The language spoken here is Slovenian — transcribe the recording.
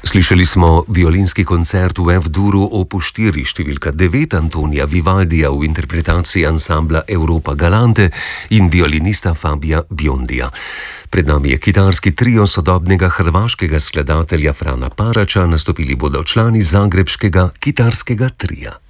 Slišali smo violinski koncert v F-duru opus 4 številka 9 Antonija Vivaldija v interpretaciji ansambla Europa Galante in violinista Fabija Biondija. Pred nami je kitarski trio sodobnega hrvaškega skladatelja Frana Paraća, nastopili bodo člani zagrebškega kitarskega tria.